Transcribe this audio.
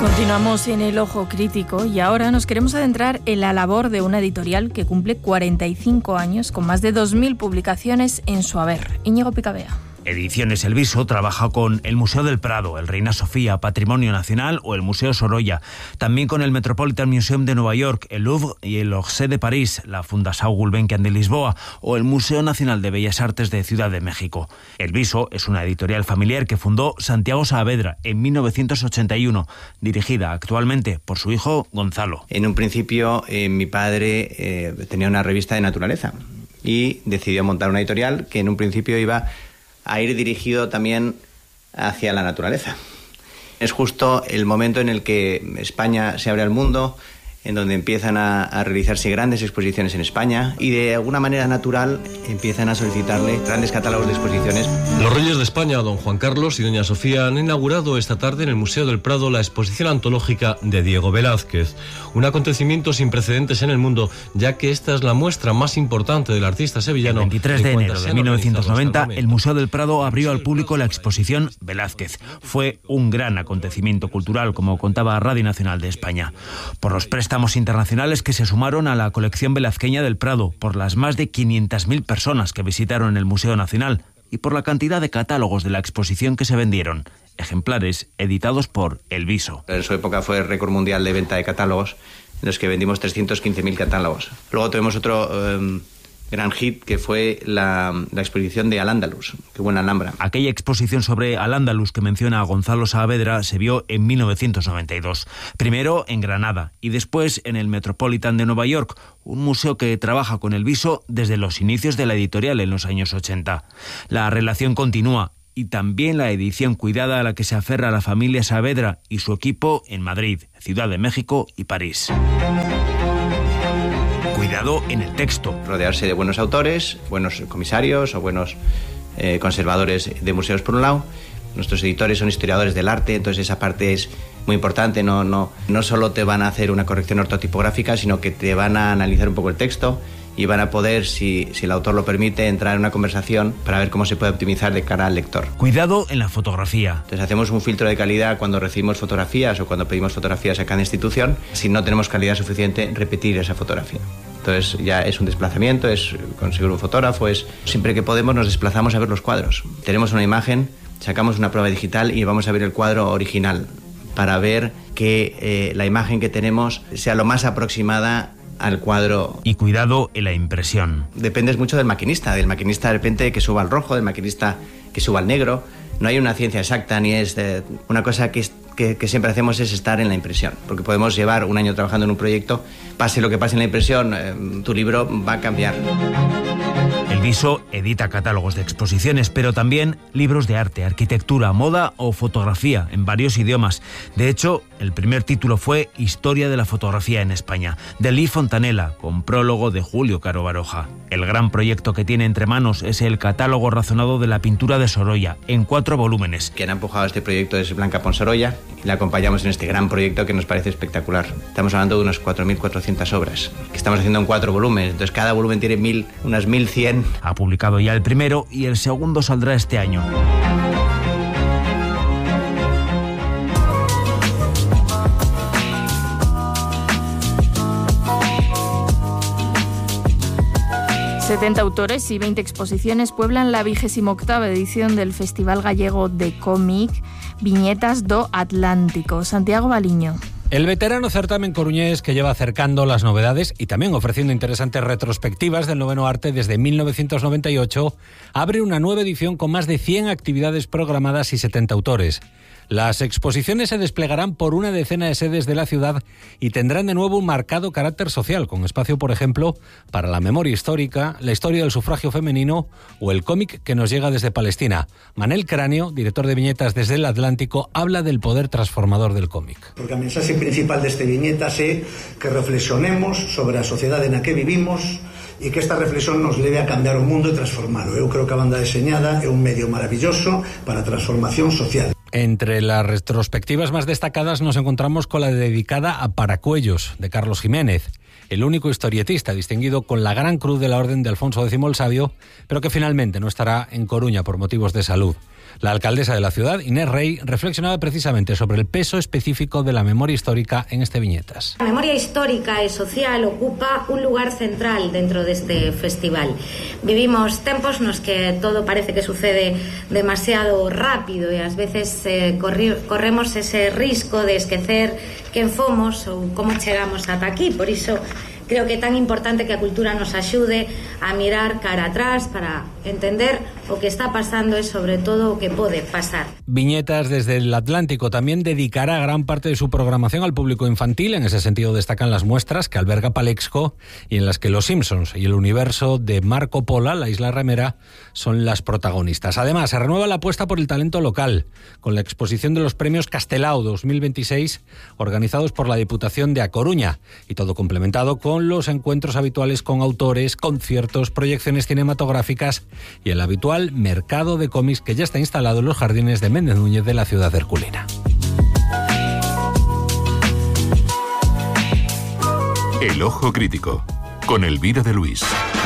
Continuamos en el Ojo Crítico y ahora nos queremos adentrar en la labor de una editorial que cumple 45 años con más de 2.000 publicaciones en su haber. Íñigo Picabea. Ediciones El Viso trabaja con el Museo del Prado, el Reina Sofía, Patrimonio Nacional o el Museo Sorolla. También con el Metropolitan Museum de Nueva York, el Louvre y el Orsay de París, la Fundação Gulbenkian de Lisboa o el Museo Nacional de Bellas Artes de Ciudad de México. El Viso es una editorial familiar que fundó Santiago Saavedra en 1981, dirigida actualmente por su hijo Gonzalo. En un principio mi padre tenía una revista de naturaleza y decidió montar una editorial que en un principio iba a ir dirigido también hacia la naturaleza. Es justo el momento en el que España se abre al mundo, en donde empiezan a realizarse grandes exposiciones en España y de alguna manera natural empiezan a solicitarle grandes catálogos de exposiciones. Los reyes de España, don Juan Carlos y doña Sofía, han inaugurado esta tarde en el Museo del Prado la exposición antológica de Diego Velázquez, un acontecimiento sin precedentes en el mundo, ya que esta es la muestra más importante del artista sevillano. El 23 de enero de 1990, el Museo del Prado abrió al público la exposición Velázquez. Fue un gran acontecimiento cultural, como contaba Radio Nacional de España, por los préstamos internacionales que se sumaron a la colección velazqueña del Prado, por las más de 500.000 personas que visitaron el Museo Nacional y por la cantidad de catálogos de la exposición que se vendieron, ejemplares editados por El Viso. En su época fue el récord mundial de venta de catálogos, en los que vendimos 315.000 catálogos. Luego tuvimos otro gran hit, que fue la exposición de Al-Ándalus, que hubo en Alhambra. Aquella exposición sobre Al-Ándalus que menciona a Gonzalo Saavedra se vio en 1992. Primero en Granada y después en el Metropolitan de Nueva York, un museo que trabaja con El Viso desde los inicios de la editorial en los años 80. La relación continúa y también la edición cuidada a la que se aferra la familia Saavedra y su equipo en Madrid, Ciudad de México y París. Cuidado en el texto. Rodearse de buenos autores, buenos comisarios o buenos conservadores de museos por un lado. Nuestros editores son historiadores del arte, entonces esa parte es muy importante. No solo te van a hacer una corrección ortotipográfica, sino que te van a analizar un poco el texto y van a poder, si el autor lo permite, entrar en una conversación para ver cómo se puede optimizar de cara al lector. Cuidado en la fotografía. Entonces hacemos un filtro de calidad cuando recibimos fotografías o cuando pedimos fotografías a cada institución. Si no tenemos calidad suficiente, repetir esa fotografía. Entonces ya es un desplazamiento, es conseguir un fotógrafo, es siempre que podemos nos desplazamos a ver los cuadros. Tenemos una imagen, sacamos una prueba digital y vamos a ver el cuadro original para ver que la imagen que tenemos sea lo más aproximada al cuadro. Y cuidado en la impresión. Dependes mucho del maquinista de repente que suba al rojo, del maquinista que suba al negro. No hay una ciencia exacta ni es una cosa que siempre hacemos es estar en la impresión, porque podemos llevar un año trabajando en un proyecto, pase lo que pase en la impresión, tu libro va a cambiar. El Viso edita catálogos de exposiciones, pero también libros de arte, arquitectura, moda o fotografía en varios idiomas. De hecho, el primer título fue Historia de la fotografía en España, de Lee Fontanella, con prólogo de Julio Caro Baroja. El gran proyecto que tiene entre manos es el catálogo razonado de la pintura de Sorolla, en 4 volúmenes. Quien ha empujado este proyecto es Blanca Ponsorolla y la acompañamos en este gran proyecto que nos parece espectacular. Estamos hablando de unas 4.400 obras que estamos haciendo en 4 volúmenes, entonces cada volumen tiene unas 1.100. Ha publicado ya el primero y el segundo saldrá este año. ...70 autores y 20 exposiciones pueblan la 28ª edición del Festival Gallego de Cómic Viñetas do Atlántico. Santiago Baliño. El veterano certamen coruñés, que lleva acercando las novedades y también ofreciendo interesantes retrospectivas del noveno arte desde 1998, abre una nueva edición con más de 100 actividades programadas y 70 autores. Las exposiciones se desplegarán por una decena de sedes de la ciudad y tendrán de nuevo un marcado carácter social, con espacio, por ejemplo, para la memoria histórica, la historia del sufragio femenino o el cómic que nos llega desde Palestina. Manel Cráneo, director de viñetas desde el Atlántico, habla del poder transformador del cómic. Porque a mensaxe principal deste viñetas é que reflexionemos sobre a sociedade na que vivimos e que esta reflexión nos leve a cambiar o mundo e transformalo. Eu creo que a banda deseñada é un medio maravilloso para a transformación social. Entre las retrospectivas más destacadas nos encontramos con la dedicada a Paracuellos, de Carlos Jiménez, el único historietista distinguido con la Gran Cruz de la Orden de Alfonso X el Sabio, pero que finalmente no estará en Coruña por motivos de salud. La alcaldesa de la ciudad, Inés Rey, reflexionaba precisamente sobre el peso específico de la memoria histórica en este Viñetas. La memoria histórica e social ocupa un lugar central dentro deste festival. Vivimos tempos nos que todo parece que sucede demasiado rápido e ás veces corremos ese risco de esquecer quen fomos ou como chegamos ata aquí. Por iso creo que é tan importante que a cultura nos axude a mirar cara atrás para entender o que está pasando e sobre todo o que pode pasar. Viñetas desde el Atlántico también dedicará gran parte de su programación al público infantil. En ese sentido destacan las muestras que alberga Palexco y en las que Los Simpsons y el universo de Marco Pola, la isla remera, son las protagonistas. Además, se renueva la apuesta por el talento local con la exposición de los premios Castelao 2026 organizados por la Diputación de A Coruña y todo complementado con los encuentros habituales con autores, conciertos, proyecciones cinematográficas y el habitual mercado de cómics que ya está instalado en los jardines de Méndez Núñez de la ciudad herculina. El Ojo Crítico, con Elvira de Luis.